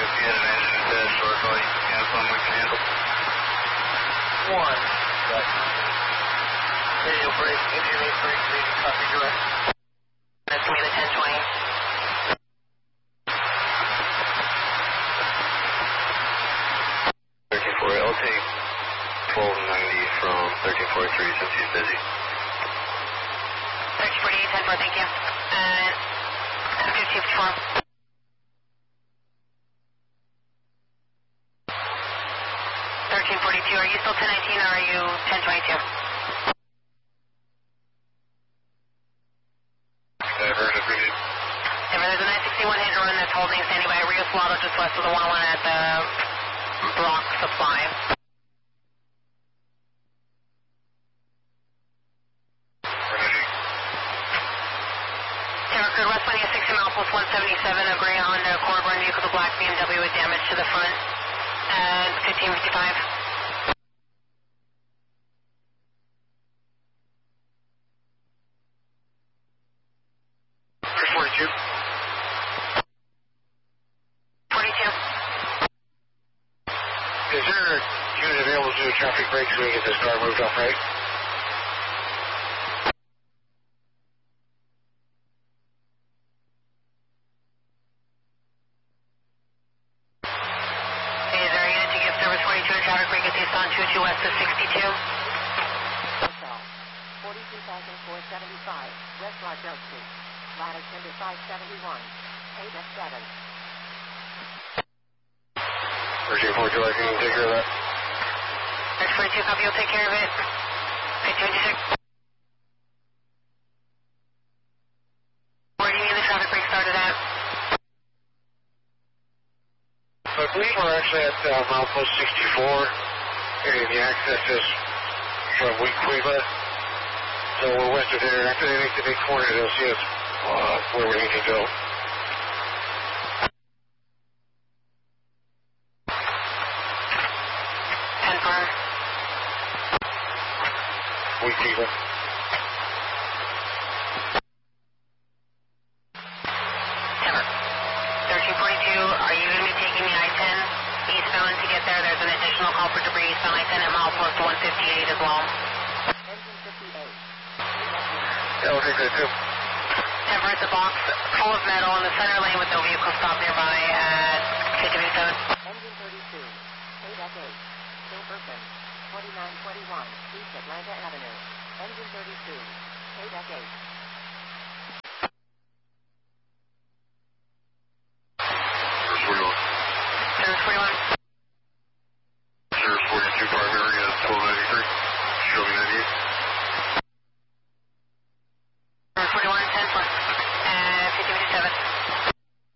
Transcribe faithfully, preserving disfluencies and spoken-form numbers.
you had an engine test or if you have something we can handle. One. Right. Radio break, engine eight three three, copy direct. That's me, the ten twenty. thirteen four, I'll take twelve ninety from thirteen forty-three since he's busy. thirteen forty-eight, ten four, thank you. And fifteen fifty-four. thirteen forty-two, are you still ten nineteen or are you ten twenty-two? Diverted, repeat. If there's a nine sixty-one hit and run that's holding standing by Rio Salado just west of the one oh one at the Brock Supply. Terra Crude West one eight sixty mile plus one seventy-seven, a gray Honda Accord burn vehicle with a black B M W with damage to the front. And fifteen fifty-five. forty-two. forty-two. Is there a unit available to do a traffic break so we can get this car moved off right? Is there a unit to give service forty-two and traffic break at the Easton two two west of sixty-two? forty-two thousand four hundred seventy-five, West Rockdale Street. Latitude is five seventy-one, eight F seven. thirteen forty-two, I can take care of that. Next forty-two, copy, you'll take care of it. fifteen fifty-six. Where do you need the traffic break started at? So I believe we're actually at uh, milepost sixty-four, and the access is from Wequeba. So we're west of there. After they make the big corner, they'll see us uh, where we need to go. ten four. Wequeba. thirteen forty-two, are you going to be taking the I ten eastbound to get there? There's an additional call for debris eastbound I ten at milepost one fifty-eight as well. Engine fifty-eight. Yeah, I'll take that too. Denver at the box, full of metal in the center lane with no vehicle stop nearby at fifty seven. Engine thirty-two, eight F eight, Silverton, twenty-nine twenty-one, East Atlanta Avenue. Engine thirty-two, eight F eight. There's forty-one. Service forty-one.